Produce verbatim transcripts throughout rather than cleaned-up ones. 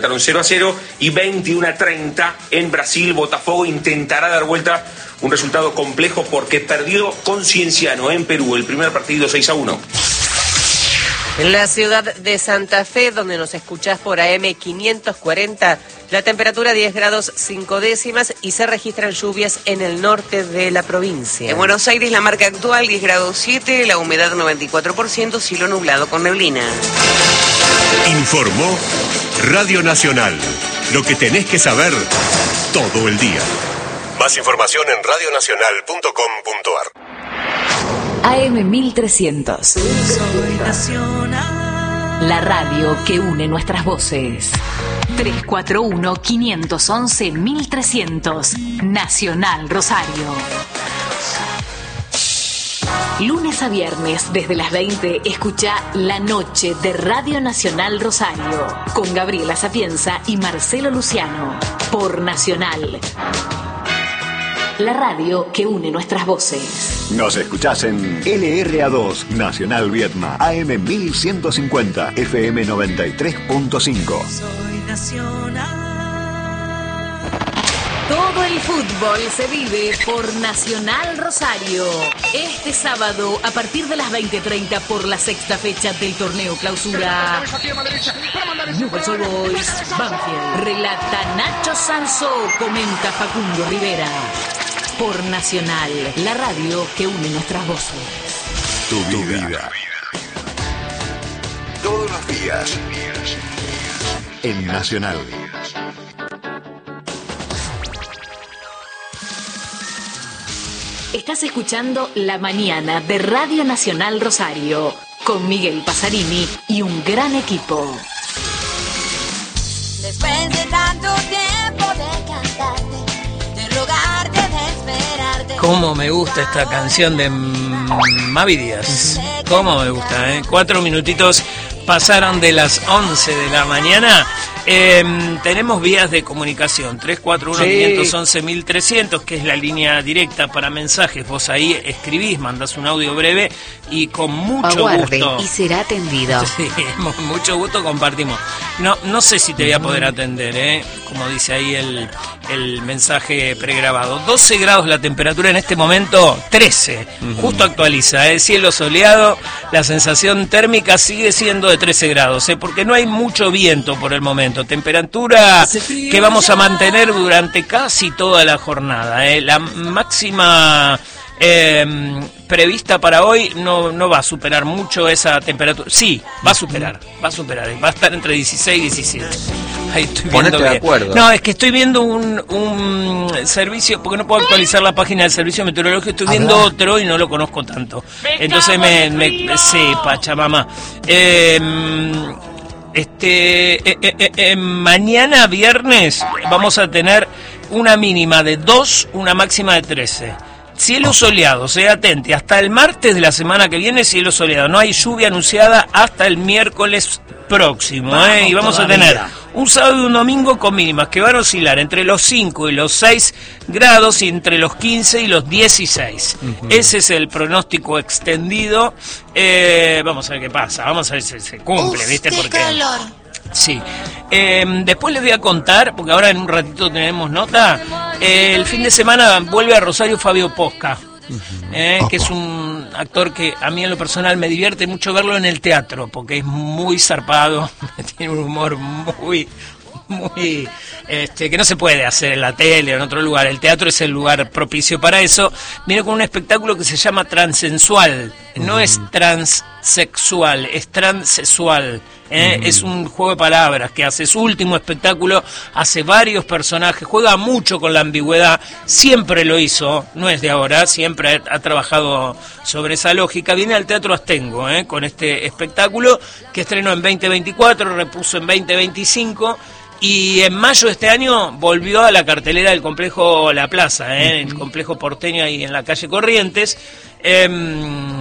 cero a cero y veintiuno a treinta en Brasil. Botafogo intentará dar vuelta un resultado complejo porque perdió con Cienciano en Perú el primer partido seis a uno. En la ciudad de Santa Fe, donde nos escuchás por A M quinientos cuarenta, la temperatura diez grados cinco décimas y se registran lluvias en el norte de la provincia. En Buenos Aires la marca actual diez grados siete, la humedad noventa y cuatro por ciento, cielo nublado con neblina. Informó Radio Nacional. Lo que tenés que saber todo el día. Más información en radio nacional punto com punto a r. A M mil trescientos. Soy nacional. La radio que une nuestras voces. tres cuatro uno, cinco once, mil trescientos. Nacional Rosario. Lunes a viernes, desde las veinte, escucha La Noche de Radio Nacional Rosario, con Gabriela Sapienza y Marcelo Luciano, por Nacional. La radio que une nuestras voces. Nos escuchás en L R A dos, Nacional Vietma, A M mil ciento cincuenta, F M noventa y tres punto cinco. Soy nacional. Todo el fútbol se vive por Nacional Rosario. Este sábado, a partir de las veinte treinta, por la sexta fecha del torneo clausura. Newell's Old Boys, Banfield. Relata Nacho Sanso, comenta Facundo Rivera. Por Nacional, la radio que une nuestras voces. Tu vida. Tu vida. Todos los días. En Nacional. Estás escuchando La Mañana de Radio Nacional Rosario, con Miguel Pasarini y un gran equipo. Después de tanto tiempo de cantarte, de rogarte, de esperarte. Cómo me gusta esta canción de Mavi Díaz. Cómo me gusta, ¿eh? Cuatro minutitos pasaron de las once de la mañana. Eh, tenemos vías de comunicación, tres cuatro uno, cinco once, mil trescientos, que es la línea directa para mensajes. Vos ahí escribís, mandás un audio breve y con mucho Aguarde, gusto. y será atendido. Sí, mucho gusto compartimos. No, no sé si te voy a poder atender, ¿eh? Como dice ahí el, el mensaje pregrabado. doce grados la temperatura en este momento, trece. Uh-huh. Justo actualiza, ¿eh? Cielo soleado, la sensación térmica sigue siendo de trece grados, ¿eh? Porque no hay mucho viento por el momento. Temperatura que vamos a mantener durante casi toda la jornada, ¿eh? La máxima eh, prevista para hoy no, no va a superar mucho esa temperatura. Sí, va a superar, va a superar, va a estar entre dieciséis y diecisiete. Ahí estoy viendo Ponete de acuerdo. No, es que estoy viendo un, un servicio, porque no puedo actualizar la página del servicio meteorológico, estoy viendo Habla. otro y no lo conozco tanto. Entonces me, me sí, Pachamama. Eh, Este eh, eh, eh, mañana viernes vamos a tener una mínima de dos, una máxima de trece. Cielo soleado, sea atente, hasta el martes de la semana que viene cielo soleado, no hay lluvia anunciada hasta el miércoles próximo, ¿eh? Vamos, y vamos a tener un sábado y un domingo con mínimas que van a oscilar entre los cinco y los seis grados y entre los quince y los dieciséis. Uh-huh. Ese es el pronóstico extendido. Eh, vamos a ver qué pasa, vamos a ver si se cumple, Uf, ¿viste? Qué Porque calor. Sí. Eh, después les voy a contar, porque ahora en un ratito tenemos nota, eh, el fin de semana vuelve a Rosario Fabio Posca. Eh, que es un actor que a mí en lo personal me divierte mucho verlo en el teatro, porque es muy zarpado, tiene un humor muy, muy, este, que no se puede hacer en la tele o en otro lugar. El teatro es el lugar propicio para eso. Viene con un espectáculo que se llama Transensual, no uh-huh. es transsexual, es transsexual. ¿Eh? Uh-huh. Es un juego de palabras que hace su último espectáculo, hace varios personajes, juega mucho con la ambigüedad, siempre lo hizo, no es de ahora, siempre ha, ha trabajado sobre esa lógica. Viene al Teatro Astengo, ¿eh? con este espectáculo que estrenó en veinte veinticuatro, repuso en veinte veinticinco y en mayo de este año volvió a la cartelera del complejo La Plaza, ¿eh? Uh-huh. el complejo porteño ahí en la calle Corrientes. Eh,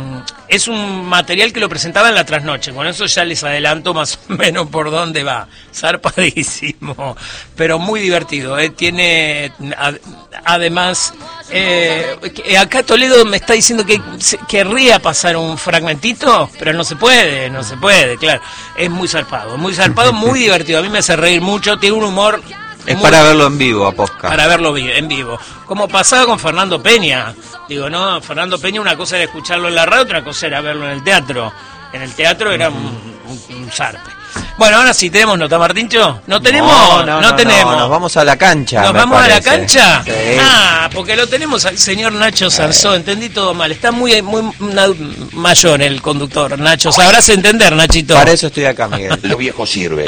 es un material que lo presentaba en la trasnoche, con eso ya les adelanto más o menos por dónde va, zarpadísimo, pero muy divertido, ¿eh? Tiene ad, además, eh, acá Toledo me está diciendo que se, querría pasar un fragmentito, pero no se puede, no se puede, claro, es muy zarpado, muy zarpado, muy divertido, a mí me hace reír mucho, tiene un humor... Es muy, para verlo en vivo, a Posca. Para verlo en vivo. Como pasaba con Fernando Peña. Digo, no, Fernando Peña una cosa era escucharlo en la radio, otra cosa era verlo en el teatro. En el teatro era un, un, un zarpe. Bueno, ahora sí, ¿tenemos nota, Martincho? ¿No tenemos? No, no, no, no tenemos. No, nos vamos a la cancha. ¿Nos vamos parece. a la cancha? Sí. Ah, porque lo tenemos al señor Nacho Sansó. Entendí todo mal. Está muy, muy una, mayor el conductor, Nacho. Sabrás entender, Nachito. Para eso estoy acá, Miguel. Lo viejo sirve.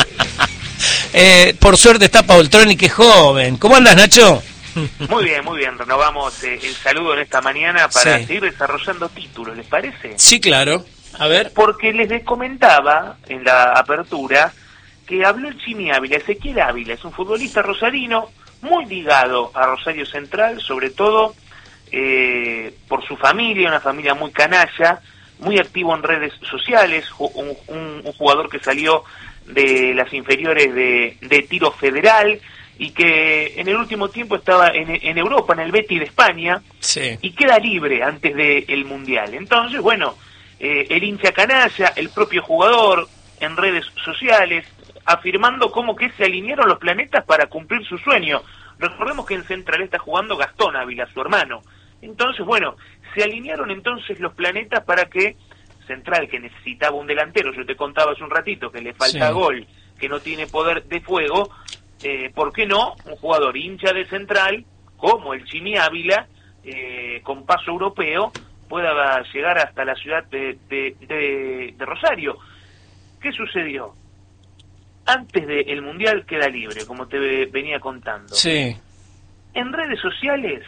Eh, por suerte está Paultroni, que es joven. ¿Cómo andas, Nacho? Muy bien, muy bien. Renovamos eh, el saludo en esta mañana para sí. seguir desarrollando títulos, ¿les parece? Sí, claro. A ver. Porque les comentaba en la apertura que habló el Chimi Ávila, Ezequiel Ávila, es un futbolista rosarino muy ligado a Rosario Central, sobre todo eh, por su familia, una familia muy canalla, muy activo en redes sociales, un, un, un jugador que salió de las inferiores de, de Tiro Federal y que en el último tiempo estaba en, en Europa, en el Betis de España, sí. y queda libre antes del Mundial. Entonces, bueno, eh, el hincha canalla, el propio jugador en redes sociales, afirmando cómo que se alinearon los planetas para cumplir su sueño. Recordemos que en Central está jugando Gastón Ávila, su hermano. Entonces, bueno, se alinearon entonces los planetas para que Central, que necesitaba un delantero, yo te contaba hace un ratito que le falta sí. gol, que no tiene poder de fuego, eh, ¿por qué no? Un jugador hincha de Central, como el Chimi Ávila, eh, con paso europeo, pueda llegar hasta la ciudad de, de, de, de Rosario. ¿Qué sucedió? Antes del Mundial queda libre, como te venía contando. Sí. En redes sociales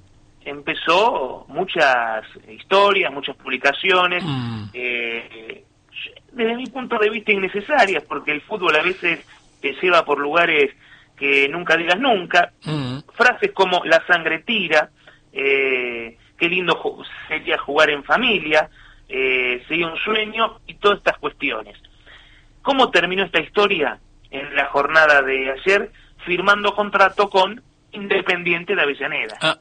empezó muchas historias, muchas publicaciones, mm. eh, desde mi punto de vista innecesarias, porque el fútbol a veces te lleva por lugares que nunca digas nunca, mm. frases como la sangre tira, eh, qué lindo sería jugar en familia, eh, sería un sueño, y todas estas cuestiones. ¿Cómo terminó esta historia? En la jornada de ayer, firmando contrato con Independiente de Avellaneda. Ah.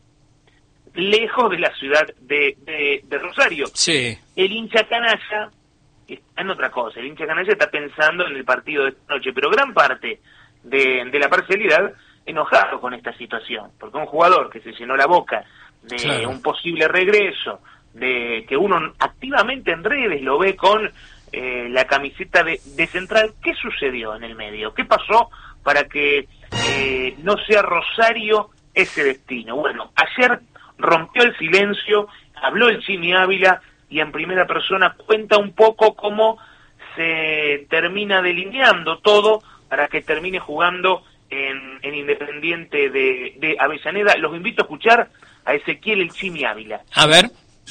Lejos de la ciudad de, de, de Rosario. Sí. El hincha canalla está en otra cosa. El hincha canalla está pensando en el partido de esta noche, pero gran parte de, de la parcialidad enojado con esta situación, porque un jugador que se llenó la boca de claro. un posible regreso, de que uno activamente en redes lo ve con eh, la camiseta de, de Central, ¿qué sucedió en el medio? ¿Qué pasó para que eh, no sea Rosario ese destino? Bueno, ayer rompió el silencio, habló el Chimi Ávila y en primera persona cuenta un poco cómo se termina delineando todo para que termine jugando en, en Independiente de, de Avellaneda. Los invito a escuchar a Ezequiel el Chimi Ávila. A ver.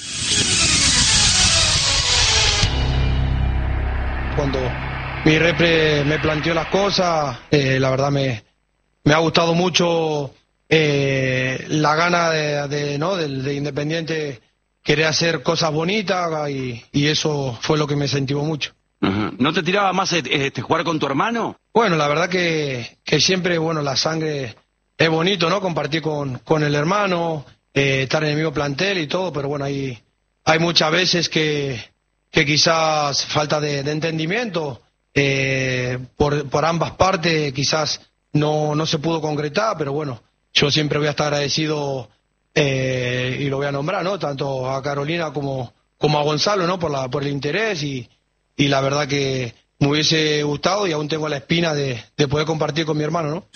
Cuando mi repre me planteó las cosas, eh, la verdad me, me ha gustado mucho eh, la gana de, de, ¿no? de, de Independiente querer hacer cosas bonitas y, y eso fue lo que me incentivó mucho. Uh-huh. ¿No te tiraba más este, jugar con tu hermano? Bueno, la verdad que, que siempre, bueno, la sangre es bonito, ¿no? Compartir con, con el hermano, eh, estar en el mismo plantel y todo, pero bueno, hay, hay muchas veces que, que quizás falta de, de entendimiento eh, por, por ambas partes, quizás no, no se pudo concretar, pero bueno, yo siempre voy a estar agradecido eh, y lo voy a nombrar, ¿no? Tanto a Carolina como, como a Gonzalo, ¿no? Por la, por el interés y, y la verdad que me hubiese gustado y aún tengo la espina de, de poder compartir con mi hermano, ¿no?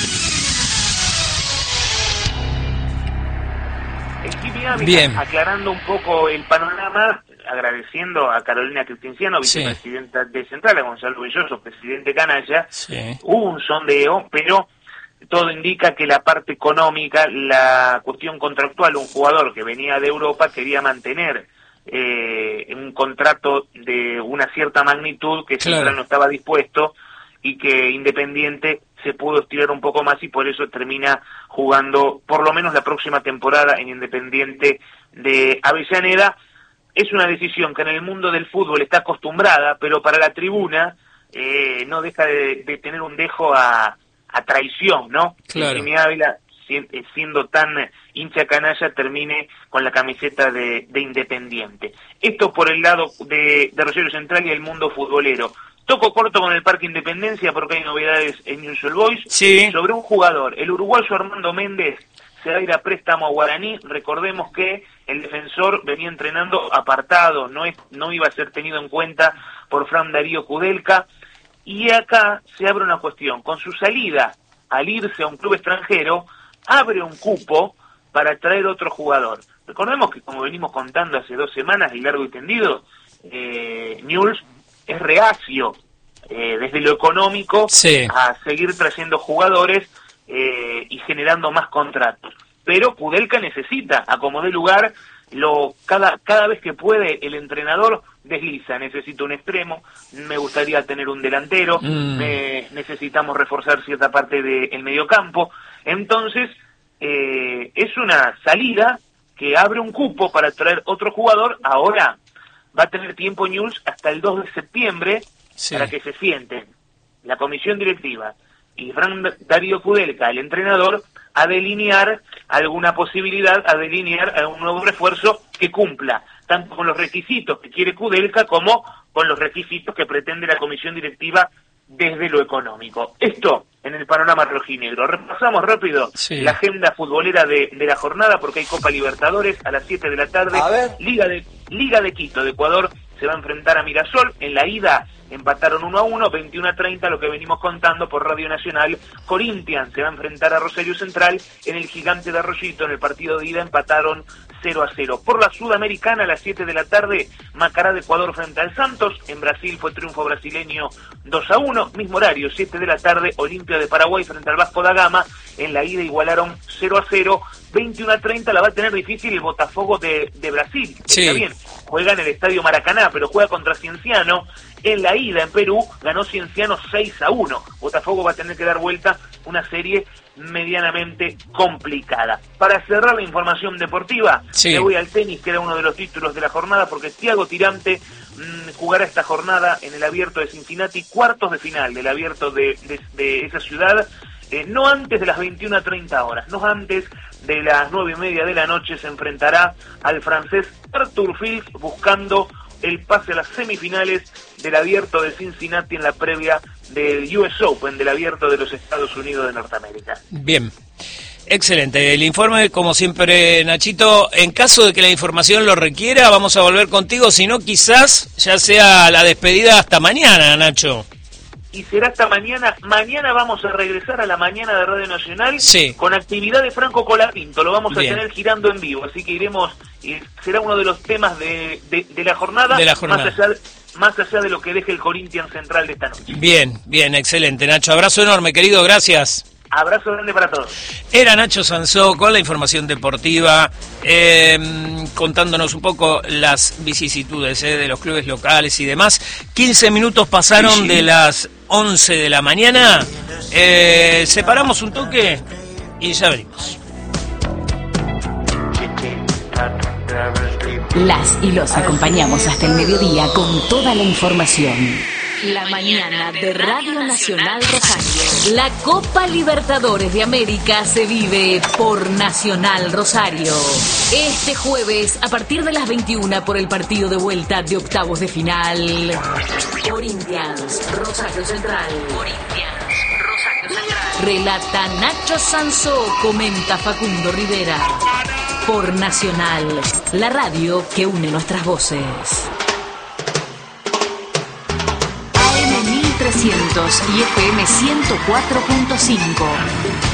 El Chimi Ávila, Bien. Aclarando un poco el panorama, agradeciendo a Carolina Cristinciano, vicepresidenta sí. de Central, a Gonzalo Belloso, presidente canalla, sí. hubo un sondeo, pero todo indica que la parte económica, la cuestión contractual, un jugador que venía de Europa quería mantener eh, un contrato de una cierta magnitud que claro. Central no estaba dispuesto y que Independiente se pudo estirar un poco más y por eso termina jugando por lo menos la próxima temporada en Independiente de Avellaneda. es una decisión que en el mundo del fútbol está acostumbrada, pero para la tribuna eh, no deja de, de tener un dejo a, a traición, ¿no? Claro. Jimmy Ávila, siendo tan hincha canalla, termine con la camiseta de, de Independiente. Esto por el lado de, de Rosario Central y el mundo futbolero. Toco corto con el Parque Independencia porque hay novedades en News All Boys. Sí. Sobre un jugador, el uruguayo Armando Méndez, se va a ir a préstamo a Guaraní. Recordemos que el defensor venía entrenando apartado, no, es, no iba a ser tenido en cuenta por Fran Darío Kudelka. Y acá se abre una cuestión. Con su salida al irse a un club extranjero, abre un cupo para traer otro jugador. Recordemos que, como venimos contando hace dos semanas y largo y tendido, eh, Newell's es reacio eh, desde lo económico sí. a seguir trayendo jugadores eh, y generando más contratos. Pero Kudelka necesita, a como dé lugar, lo cada cada vez que puede el entrenador desliza. Necesito un extremo, me gustaría tener un delantero, mm. me, necesitamos reforzar cierta parte del mediocampo. Entonces, eh, es una salida que abre un cupo para traer otro jugador. Ahora va a tener tiempo Newell's hasta el dos de septiembre sí. para que se sienten la comisión directiva y Fran Darío Kudelka, el entrenador, a delinear alguna posibilidad, a delinear algún nuevo refuerzo que cumpla tanto con los requisitos que quiere Kudelka como con los requisitos que pretende la comisión directiva desde lo económico. Esto en el panorama rojinegro. Repasamos rápido sí. la agenda futbolera de, de la jornada porque hay Copa Libertadores a las siete de la tarde. A ver. Liga de Liga de Quito de Ecuador se va a enfrentar a Mirasol. En la ida empataron uno a uno, veintiuno a treinta, lo que venimos contando por Radio Nacional. Corinthians se va a enfrentar a Rosario Central. En el Gigante de Arroyito, en el partido de ida, empataron cero a cero. Por la Sudamericana, a las siete de la tarde, Macará de Ecuador frente al Santos. En Brasil fue triunfo brasileño dos a uno. Mismo horario, siete de la tarde, Olimpia de Paraguay frente al Vasco da Gama. En la ida igualaron cero a cero. veintiuno a treinta la va a tener difícil el Botafogo de, de Brasil. Sí. Está bien, juega en el Estadio Maracaná, pero juega contra Cienciano. En la ida en Perú ganó Cienciano seis a uno. Botafogo va a tener que dar vuelta una serie medianamente complicada. Para cerrar la información deportiva, sí. me voy al tenis, que era uno de los títulos de la jornada, porque Thiago Tirante mmm, jugará esta jornada en el Abierto de Cincinnati, cuartos de final del Abierto de, de, de esa ciudad, eh, no antes de las veintiuna a treinta horas, no antes de las nueve y media de la noche. Se enfrentará al francés Arthur Fils buscando el pase a las semifinales del Abierto de Cincinnati en la previa del U S Open, del Abierto de los Estados Unidos de Norteamérica. Bien, excelente. El informe, como siempre, Nachito, en caso de que la información lo requiera, vamos a volver contigo, si no, quizás ya sea la despedida hasta mañana, Nacho. Y será hasta mañana. Mañana vamos a regresar a la mañana de Radio Nacional sí. con actividad de Franco Colapinto. Lo vamos a Bien. tener girando en vivo, así que iremos, y será uno de los temas de, de, de la jornada, de la jornada. Más allá de, más allá de lo que deje el Corinthians Central de esta noche. Bien, bien, excelente, Nacho. Abrazo enorme, querido, gracias. Abrazo grande para todos. Era Nacho Sansó con la información deportiva, eh, contándonos un poco las vicisitudes eh, de los clubes locales y demás. quince minutos pasaron sí, sí. de las once de la mañana. Eh, separamos un toque y ya venimos. Las y los acompañamos hasta el mediodía con toda la información. La mañana de Radio Nacional Rosario. La Copa Libertadores de América se vive por Nacional Rosario. Este jueves, a partir de las veintiuna, por el partido de vuelta de octavos de final. Corinthians, Rosario Central. Corinthians, Rosario Central. Relata Nacho Sansó, comenta Facundo Rivera. Por Nacional, la radio que une nuestras voces. A M mil trescientos y F M ciento cuatro punto cinco.